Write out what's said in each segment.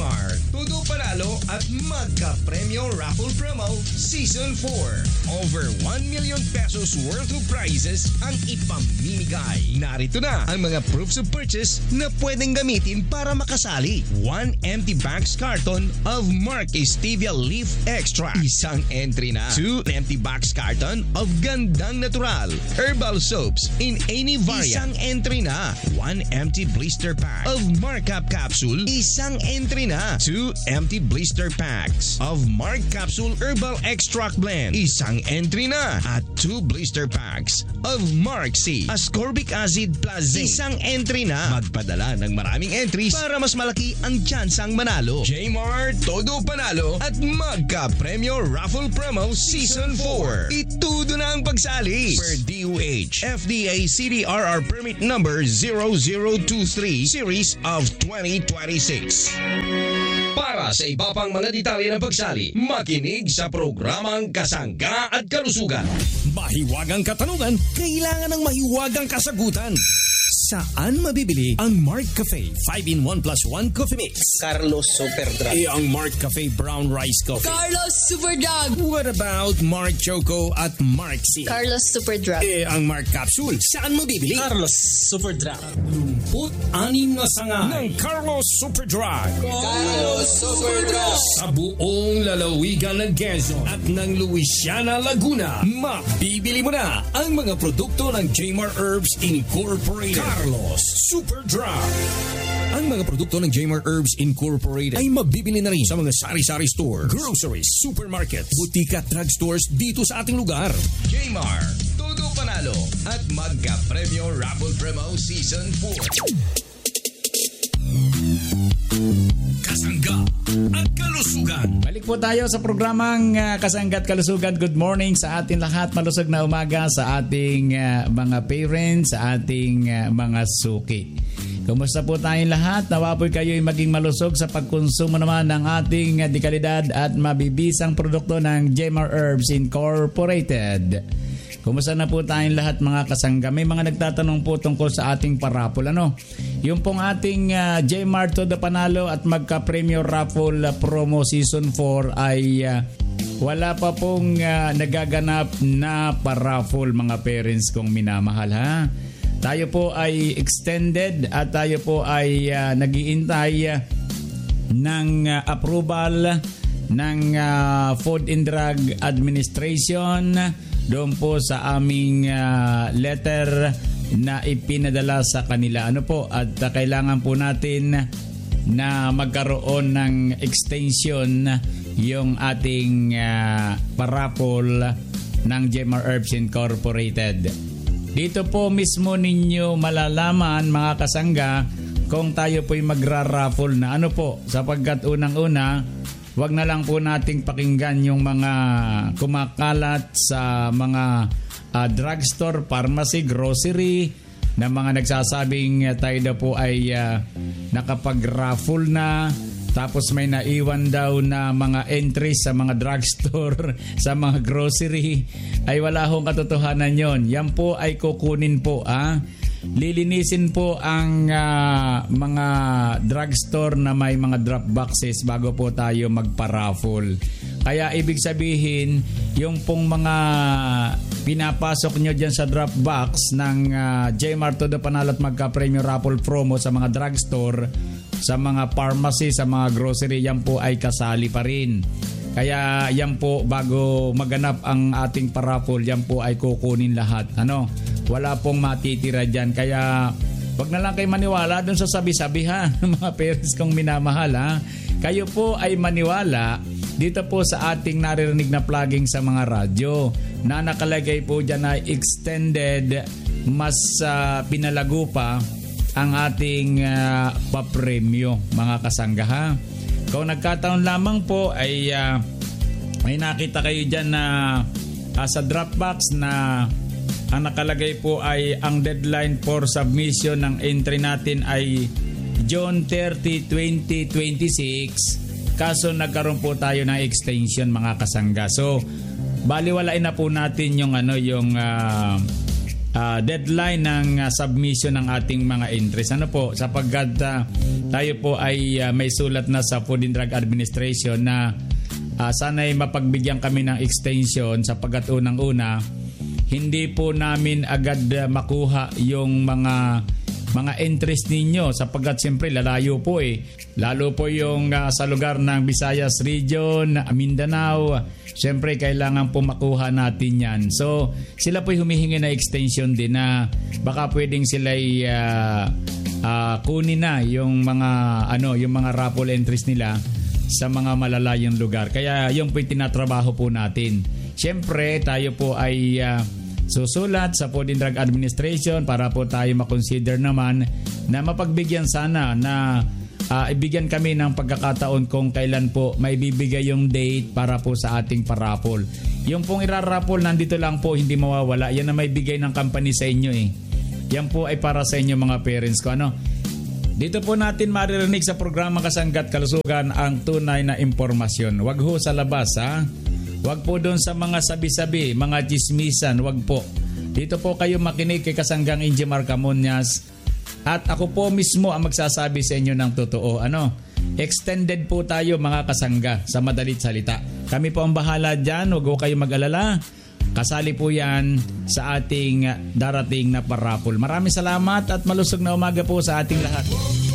Jmar, Todo Panalo at Magka-Premyo Raffle Promo Season 4. Over 1 million pesos worth of prizes ang ipamimigay. Narito na ang mga proofs of purchase na pwedeng gamitin para makasali. 1 empty box carton of Mark Stevia Leaf Extract. Isang entry na. 2 empty box carton of Gandang Natural Herbal Soaps in any variant. Isang entry na. 1 empty blister pack of Markup Capsule. Isang entry na. 2 empty blister packs of Mark Capsule Herbal Extract Blend. Isang entry na. At 2 blister packs of Mark C Ascorbic Acid Plus Zinc. Isang entry na. Magpadala ng maraming entries para mas malaki ang tsansang manalo. Jmar, Todo Panalo at Magka-Premyo Raffle Promo Season 4. Itudo na ang pagsali. Per DOH, FDA CDRR Permit Number 0023 Series of 2026. Para sa iba pang mga detalye ng pagsali, makinig sa programang Kasangga at Kalusugan. Mahiwagang katanungan, kailangan ng mahiwagang kasagutan. Saan mabibili ang Mark Cafe 5-in-1 plus 1 coffee mix? Carlos Superdrug. Ang Mark Cafe Brown Rice Coffee. Carlos Superdrug. What about Mark Choco at Mark C? Carlos Superdrug. Ang Mark Capsule, saan mabibili? Carlos Superdrug. 26 na sangay ng Carlos Superdrug. Carlos Superdrug. Sa buong lalawigan ng Quezon at ng Luisiana, Laguna, mabibili mo na ang mga produkto ng Jmar Herbs Incorporated. Carlos Superdrug. Ang mga produkto ng Jmar Herbs Incorporated ay mabibili na rin sa mga sari-sari stores, groceries, supermarkets, butika at drugstores dito sa ating lugar. Jmar, Todo Panalo at Magka-Premyo Raffle Promo Season 4. Kasangga at Kalusugan. Balik po tayo sa programang Kasangga at Kalusugan. Good morning sa ating lahat. Malusog na umaga sa ating mga parents, sa ating mga suki. Kumusta po tayong lahat? Nawa po kayo maging malusog sa pagkonsumo naman ng ating dekalidad at mabibisang produkto ng Jmar Herbs Incorporated. Kumusta na po tayong lahat mga kasangga? May mga nagtatanong po tungkol sa ating parapol. Yung pong ating Jmar Todo Panalo at Magka-Premyo Raffle Promo Season 4 ay wala pa pong nagaganap na paraffle mga parents kong minamahal ha. Tayo po ay extended at tayo po ay nag-iintay ng approval ng Food and Drug Administration doon po sa aming letter na ipinadala sa kanila. At kailangan po natin na magkaroon ng extension yung ating parapol ng Jmar Herbs Incorporated. Dito po mismo ninyo malalaman mga kasangga kung tayo po'y magra-raffle na sapagkat unang-una wag na lang po nating pakinggan yung mga kumakalat sa mga drugstore, pharmacy, grocery na mga nagsasabing tayo daw po ay nakapag-raffle na tapos may naiwan daw na mga entries sa mga drugstore, sa mga grocery. Ay wala hong katotohanan yon. Yan po ay kukunin po. Lilinisin po ang mga drugstore na may mga drop boxes bago po tayo magpa-raffle. Kaya ibig sabihin, yung pong mga pinapasok nyo dyan sa drop box ng Jmar Todo Panalo at Magka-Premyo Raffle Promo sa mga drugstore, sa mga pharmacy, sa mga grocery, yan po ay kasali pa rin. Kaya yan po, bago maganap ang ating paraffle, yan po ay kukunin lahat. Wala pong matitira dyan. Kaya wag na lang kayo maniwala dun sa sabi-sabi mga parents kong minamahal Kayo po ay maniwala dito po sa ating naririnig na plugging sa mga radyo na nakalagay po dyan na extended, mas pinalago pa ang ating papremyo mga kasangga Kung nagkataon lamang po ay may nakita kayo dyan na sa Dropbox na ang nakalagay po ay ang deadline for submission ng entry natin ay June 30, 2026. Kaso nagkaroon po tayo ng extension mga kasangga. So baliwalain na po natin yung deadline ng submission ng ating mga entries. Ano po, sapagkat tayo po ay may sulat na sa Food and Drug Administration na sana'y mapagbigyan kami ng extension sapagkat unang-una, hindi po namin agad makuha yung mga entries ninyo sapagkat siyempre lalayo po lalo po yung sa lugar ng Visayas Region, Mindanao, siyempre kailangan po makuha natin yan. So sila po humihingi na extension din na baka pwedeng sila'y kunin na yung mga yung mga raffle entries nila sa mga malalayong lugar. Kaya yung po tinatrabaho po natin. Siyempre tayo po ay susulat sa Food and Drug Administration para po tayo makonsider naman na mapagbigyan sana na ibigyan kami ng pagkakataon kung kailan po may bibigay yung date para po sa ating parapol. Yung pong irarapol nandito lang po, hindi mawawala. Yan na may bigay ng company sa inyo Yan po ay para sa inyo mga parents ko. Dito po natin maririnig sa programa Kasanggat Kalusugan ang tunay na impormasyon. Wag ho sa labas Wag po doon sa mga sabi-sabi, mga chismisan, wag po. Dito po kayo makinig kay Kasanggang Injimar Camonias at ako po mismo ang magsasabi sa inyo ng totoo. Extended po tayo mga kasangga sa madalit salita. Kami po ang bahala dyan, wag po kayo mag-alala. Kasali po yan sa ating darating na parapol. Maraming salamat at malusog na umaga po sa ating lahat.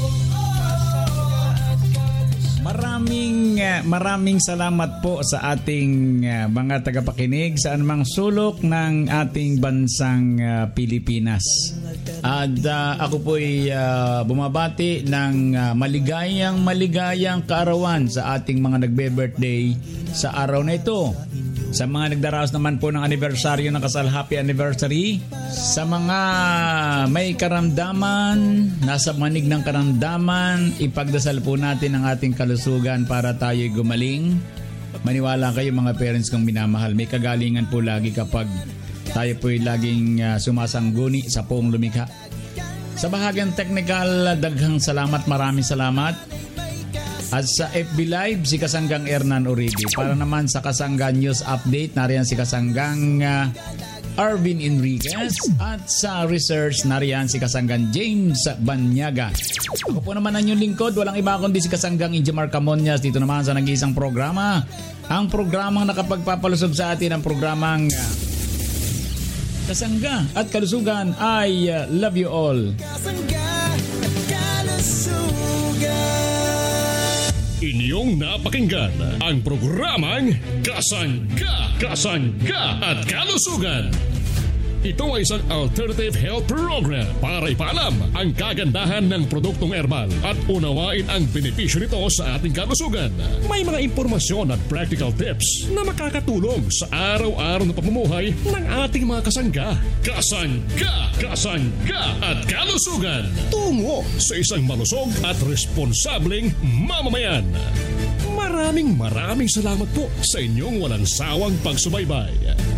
Maraming salamat po sa ating mga tagapakinig sa anumang sulok ng ating bansang Pilipinas. At ako po'y bumabati ng maligayang kaarawan sa ating mga nagbe-birthday sa araw na ito. Sa mga nagdaraos naman po ng anibersaryo ng kasal, happy anniversary. Sa mga may karamdaman, nasa manig ng karamdaman, ipagdasal po natin ang ating kalusugan para tayo'y gumaling. Maniwala kayo mga parents kong minamahal. May kagalingan po lagi kapag tayo po'y laging sumasangguni sa poong lumikha. Sa bahagyang technical, daghang salamat, maraming salamat. At sa FB Live, si Kasanggang Hernan Uribe. Para naman sa Kasanggang News Update, nariyan si Kasanggang Arvin Enriquez. At sa Research, nariyan si Kasanggang James Banyaga. Ako po naman ang inyong lingkod. Walang iba kundi si Kasanggang Injimar Camonias. Dito naman sa nag-iisang programa. Ang programang nakapagpapalusog sa atin, ang programang Kasangga at Kalusugan. I love you all. Kasangga at Kalusugan. Inyong napakinggan ang programang Kasangga at Kalusugan. Ito ay isang alternative health program para ipaalam ang kagandahan ng produktong herbal at unawain ang benepisyo nito sa ating kalusugan. May mga impormasyon at practical tips na makakatulong sa araw-araw na pamumuhay ng ating mga kasangga. Kasangga at Kalusugan. Tungo sa isang malusog at responsableng mamamayan. Maraming salamat po sa inyong walang sawang pagsubaybay.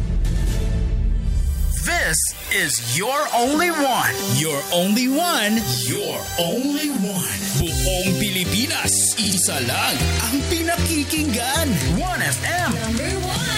This is your only one. Your only one. Your only one. Buong Pilipinas, isa lang ang pinakikinggan. 1FM. Number 1.